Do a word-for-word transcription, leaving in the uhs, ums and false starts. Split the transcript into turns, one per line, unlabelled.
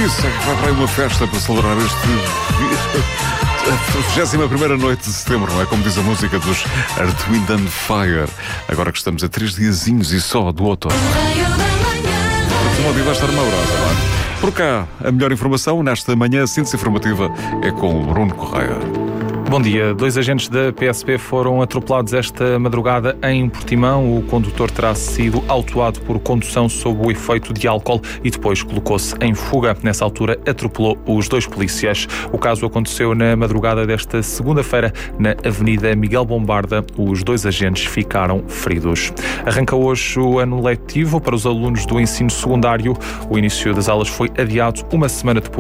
isso, é que vai para aí uma festa para celebrar este dia. A vigésima primeira noite de setembro, não é? Como diz a música dos Earth, Wind and Fire. Agora que estamos a três diazinhos e só do outono. O motivo vai estar uma brasa, não é? Por cá, a melhor informação nesta manhã, a síntese informativa é com o Bruno Correia.
Bom dia. Dois agentes da P S P foram atropelados esta madrugada em Portimão. O condutor terá sido autuado por condução sob o efeito de álcool e depois colocou-se em fuga. Nessa altura, atropelou os dois polícias. O caso aconteceu na madrugada desta segunda-feira na Avenida Miguel Bombarda. Os dois agentes ficaram feridos. Arranca hoje o ano letivo para os alunos do ensino secundário. O início das aulas foi adiado uma semana depois